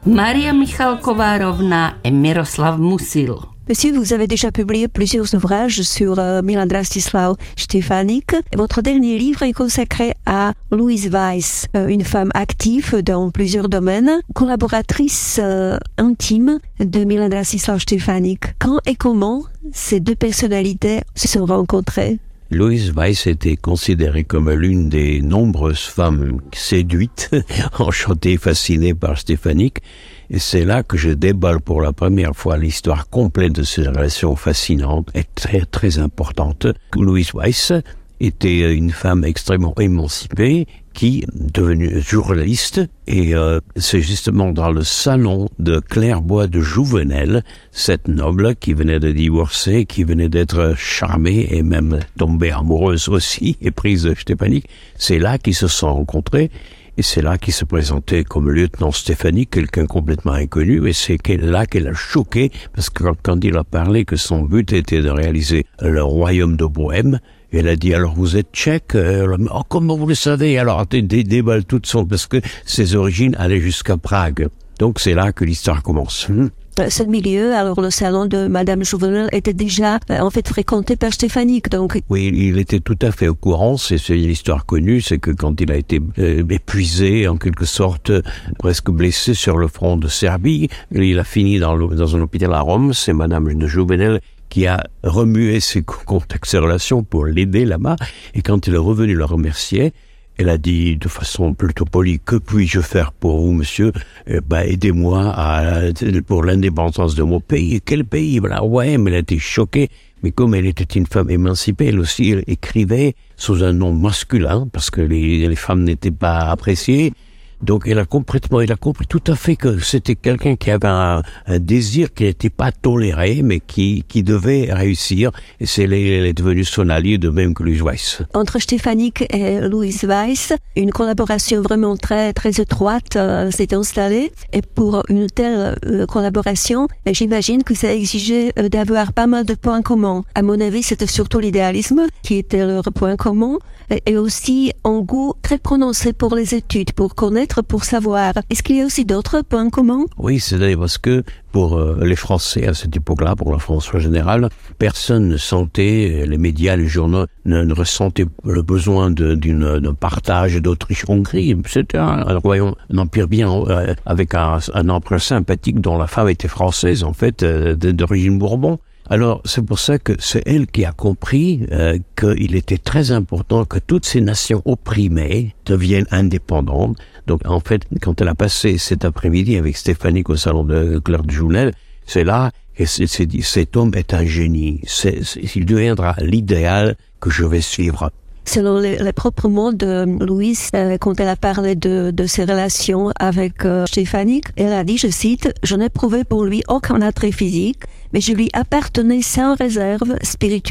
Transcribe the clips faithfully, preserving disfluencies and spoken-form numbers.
Maria Michalková-Rovná et Miroslav Musil. Monsieur, vous avez déjà publié plusieurs ouvrages sur euh, Milan Drastislav Štefánik. Votre dernier livre est consacré à Louise Weiss, euh, une femme active dans plusieurs domaines, collaboratrice euh, intime de Milan Drastislav Štefánik. Quand et comment ces deux personnalités se sont rencontrées? Louise Weiss était considérée comme l'une des nombreuses femmes séduites, enchantées, fascinées par Štefánik. Et c'est là que je déballe pour la première fois l'histoire complète de ces relations fascinantes et très, très importantes. Louise Weiss était une femme extrêmement émancipée qui est devenue journaliste et euh, c'est justement dans le salon de Clairbois de Jouvenel, cette noble qui venait de divorcer, qui venait d'être charmée et même tombée amoureuse aussi et prise de Štefánik, c'est là qu'ils se sont rencontrés. Et c'est là qu'il se présentait comme lieutenant Štefánik, quelqu'un complètement inconnu, et c'est là qu'elle a choqué, parce que quand il a parlé que son but était de réaliser le royaume de Bohême, elle a dit, alors vous êtes tchèque? Oh, comment vous le savez? Alors, des déballes toutes sont, parce que ses origines allaient jusqu'à Prague. Donc c'est là que l'histoire commence. Ce milieu, alors le salon de Madame Jouvenel était déjà euh, en fait fréquenté par Štefánik, donc. Oui, il était tout à fait au courant. C'est, c'est une histoire connue, c'est que quand il a été euh, épuisé, en quelque sorte, presque blessé sur le front de Serbie, il a fini dans, le, dans un hôpital à Rome. C'est Madame de Jouvenel qui a remué ses contacts, ses relations pour l'aider là-bas. Et quand il est revenu le remercier, elle a dit de façon plutôt polie, que puis-je faire pour vous, monsieur? Eh ben, aidez-moi à, pour l'indépendance de mon pays. Quel pays? Voilà, ouais, mais elle a été choquée. Mais comme elle était une femme émancipée, elle aussi elle écrivait sous un nom masculin, parce que les, les femmes n'étaient pas appréciées. Donc, elle a complètement, elle a compris tout à fait que c'était quelqu'un qui avait un, un désir qui n'était pas toléré, mais qui, qui devait réussir. Et c'est, elle est devenue son allié, de même que Louise Weiss. Entre Štefánik et Louise Weiss, une collaboration vraiment très, très étroite euh, s'est installée. Et pour une telle euh, collaboration, j'imagine que ça exigeait euh, d'avoir pas mal de points communs. À mon avis, c'était surtout l'idéalisme qui était leur point commun, et, et aussi un goût très prononcé pour les études, pour connaître, pour savoir. Est-ce qu'il y a aussi d'autres points communs? Oui, c'est parce que pour euh, les Français à cette époque-là, pour la France en général, personne ne sentait, les médias, les journaux ne, ne ressentaient le besoin de, d'une, d'un partage d'Autriche-Hongrie. C'était un, un royaume, un empire bien euh, avec un, un empereur sympathique dont la femme était française, en fait, euh, d'origine Bourbon. Alors, c'est pour ça que c'est elle qui a compris euh, qu'il était très important que toutes ces nations opprimées deviennent indépendantes. Donc, en fait, quand elle a passé cet après-midi avec Štefánik au salon de Claire de Jouvenel, c'est là qu'elle s'est dit, cet homme est un génie. C'est, c'est, il deviendra l'idéal que je vais suivre. Selon les, les propres mots de Louise, euh, quand elle a parlé de, de ses relations avec euh, Štefánik, elle a dit, je cite, « Je n'éprouvais pour lui aucun attrait physique, mais je lui appartenais sans réserve spirituellement. »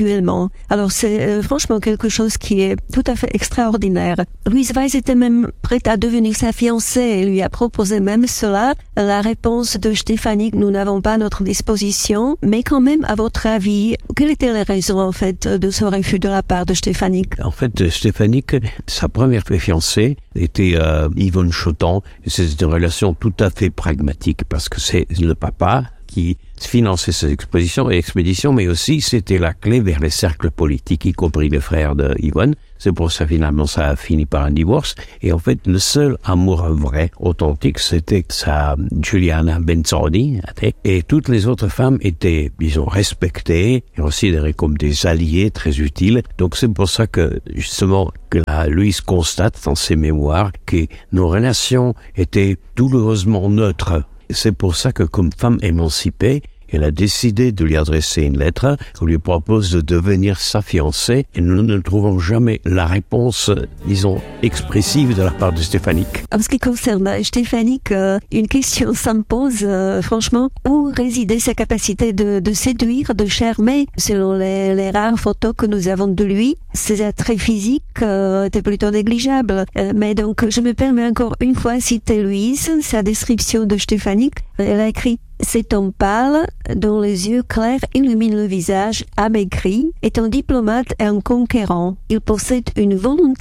Alors c'est euh, franchement quelque chose qui est tout à fait extraordinaire. Louise Weiss était même prête à devenir sa fiancée et lui a proposé même cela. La réponse de Štefánik, nous n'avons pas à notre disposition, mais quand même, à votre avis, quelles étaient les raisons en fait de ce refus de la part de Štefánik? En fait, Štefánik, sa première fiancée était euh, Yvonne Chotan. C'est une relation tout à fait pragmatique parce que c'est le papa qui finançait ces expéditions et expéditions, mais aussi c'était la clé vers les cercles politiques, y compris les frères de Yvonne. C'est pour ça finalement ça a fini par un divorce. Et en fait, le seul amour vrai, authentique, c'était sa Giuliana Benzoni. Et toutes les autres femmes étaient, disons, respectées, et considérées comme des alliés très utiles. Donc c'est pour ça que justement que la Louise constate dans ses mémoires que nos relations étaient douloureusement neutres. C'est pour ça que, comme femme émancipée, elle a décidé de lui adresser une lettre qu'on lui propose de devenir sa fiancée et nous ne trouvons jamais la réponse, disons, expressive de la part de Štefánik. En ce qui concerne Štefánik, euh, une question s'impose, euh, franchement, où résidait sa capacité de, de séduire, de charmer? Selon les, les rares photos que nous avons de lui, ses attraits physiques euh, étaient plutôt négligeables. Euh, mais donc, je me permets encore une fois de citer Louise, sa description de Štefánik. Elle a écrit: cet homme pâle, dont les yeux clairs illuminent le visage amaigri, est un diplomate et un conquérant. Il possède une volonté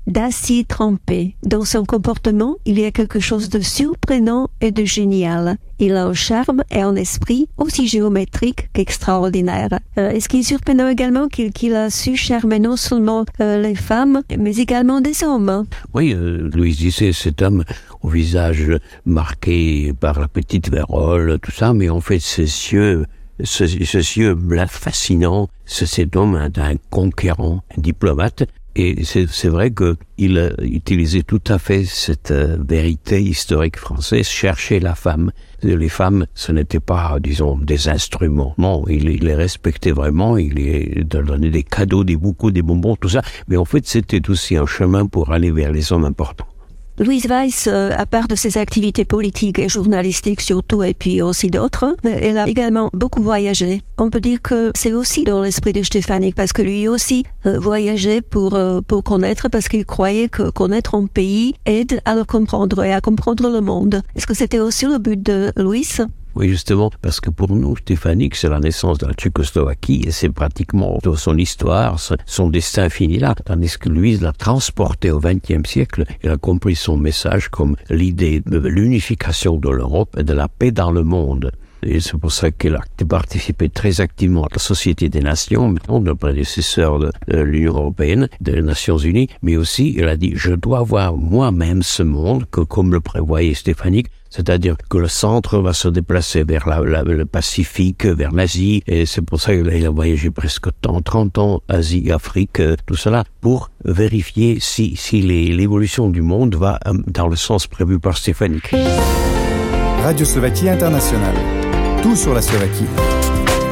d'acier trempé. Dans son comportement, il y a quelque chose de surprenant et de génial. Il a un charme et un esprit aussi géométrique qu'extraordinaire. Euh, et ce qui est surprenant également, qu'il, qu'il a su charmer non seulement euh, les femmes, mais également des hommes. Oui, euh, Louise disait, cet homme au visage marqué par la petite vérole, tout ça, mais en fait, ses yeux, ses, ses yeux fascinants, c'est cet homme un, un conquérant, un diplomate. Et c'est, c'est vrai qu'il a utilisé tout à fait cette euh, vérité historique française, chercher la femme. Les femmes, ce n'était pas, disons, des instruments. Non, il, il les respectait vraiment, il les donnait des cadeaux, des bouquets, des bonbons, tout ça. Mais en fait, c'était aussi un chemin pour aller vers les hommes importants. Louise Weiss, euh, à part de ses activités politiques et journalistiques surtout, et puis aussi d'autres, elle a également beaucoup voyagé. On peut dire que c'est aussi dans l'esprit de Stéphanic, parce que lui aussi euh, voyageait pour euh, pour connaître, parce qu'il croyait que connaître un pays aide à le comprendre et à comprendre le monde. Est-ce que c'était aussi le but de Louise ? Oui, justement, parce que pour nous, Stéphanic, c'est la naissance de la Tchécoslovaquie et c'est pratiquement son histoire, son destin fini là. Tandis que Louise l'a transporté au vingtième siècle, il a compris son message comme l'idée de l'unification de l'Europe et de la paix dans le monde. Et c'est pour ça qu'elle a participé très activement à la Société des Nations, le prédécesseur de, de l'Union Européenne, des Nations Unies, mais aussi, elle a dit, je dois voir moi-même ce monde, que, comme le prévoyait Stéphanic, c'est-à-dire que le centre va se déplacer vers la, la, le Pacifique, vers l'Asie, et c'est pour ça qu'il a voyagé presque trente ans, Asie, Afrique, tout cela, pour vérifier si, si les, l'évolution du monde va dans le sens prévu par Stéphanic. Radio Slovaquie Internationale. Tout sur la Slovaquie.